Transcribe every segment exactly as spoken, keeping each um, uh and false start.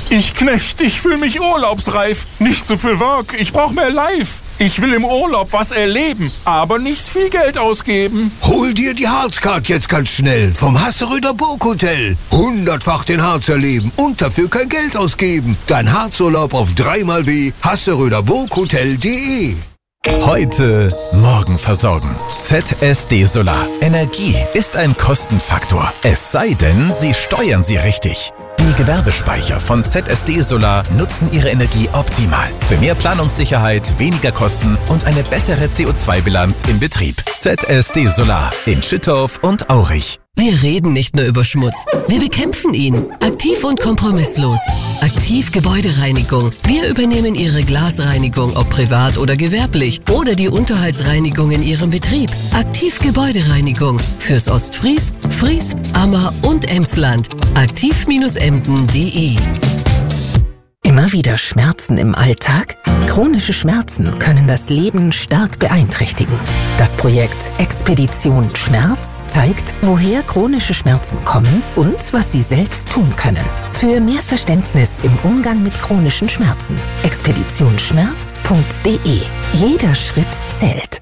Ich Knecht, ich fühle mich urlaubsreif. Nicht so viel Work, ich brauche mehr Life. Ich will im Urlaub was erleben, aber nicht viel Geld ausgeben. Hol dir die Harzcard jetzt ganz schnell vom Hasseröder Burghotel. Hundertfach den Harz erleben und dafür kein Geld ausgeben. Dein Harzurlaub auf dreimal w hasseröder burghotel punkt de. Heute Morgen versorgen. Z S D Solar. Energie ist ein Kostenfaktor. Es sei denn, Sie steuern sie richtig. Die Gewerbespeicher von Z S D Solar nutzen ihre Energie optimal. Für mehr Planungssicherheit, weniger Kosten und eine bessere C O zwei Bilanz im Betrieb. Z S D Solar in Schüttorf und Aurich. Wir reden nicht nur über Schmutz, wir bekämpfen ihn. Aktiv und kompromisslos. Aktiv Gebäudereinigung. Wir übernehmen Ihre Glasreinigung, ob privat oder gewerblich. Oder die Unterhaltsreinigung in Ihrem Betrieb. Aktiv Gebäudereinigung. Fürs Ostfries, Fries, Ammer und Emsland. aktiv Bindestrich emden punkt de. Immer wieder Schmerzen im Alltag? Chronische Schmerzen können das Leben stark beeinträchtigen. Das Projekt Expedition Schmerz zeigt, woher chronische Schmerzen kommen und was Sie selbst tun können. Für mehr Verständnis im Umgang mit chronischen Schmerzen. expedition schmerz punkt de. Jeder Schritt zählt.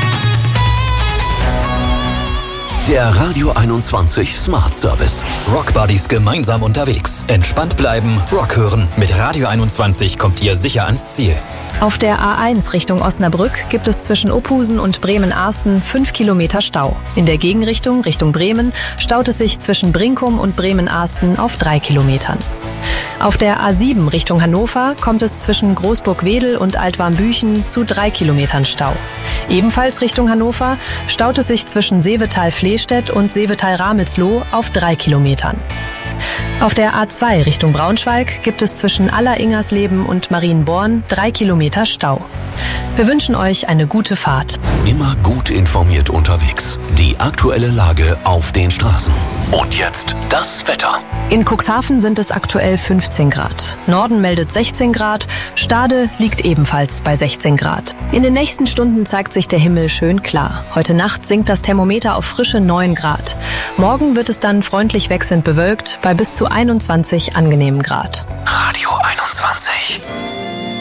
Der Radio einundzwanzig Smart Service. Rock Buddies gemeinsam unterwegs. Entspannt bleiben, Rock hören. Mit Radio einundzwanzig kommt ihr sicher ans Ziel. Auf der A eins Richtung Osnabrück gibt es zwischen Opusen und Bremen-Arsten fünf Kilometer Stau. In der Gegenrichtung, Richtung Bremen, staut es sich zwischen Brinkum und Bremen-Arsten auf drei Kilometern. Auf der A sieben Richtung Hannover kommt es zwischen Großburg-Wedel und Altwarmbüchen zu drei Kilometern Stau. Ebenfalls Richtung Hannover staut es sich zwischen Seevetal-Flehstedt und Seevetal-Ramelsloh auf drei Kilometern. Auf der A zwei Richtung Braunschweig gibt es zwischen Aller-Ingersleben und Marienborn drei Kilometer Stau. Wir wünschen euch eine gute Fahrt. Immer gut informiert unterwegs. Die aktuelle Lage auf den Straßen. Und jetzt das Wetter. In Cuxhaven sind es aktuell fünfzehn Grad. Norden meldet sechzehn Grad. Stade liegt ebenfalls bei sechzehn Grad. In den nächsten Stunden zeigt sich der Himmel schön klar. Heute Nacht sinkt das Thermometer auf frische neun Grad. Morgen wird es dann freundlich wechselnd bewölkt bei bis zu einundzwanzig angenehmen Grad. Radio einundzwanzig.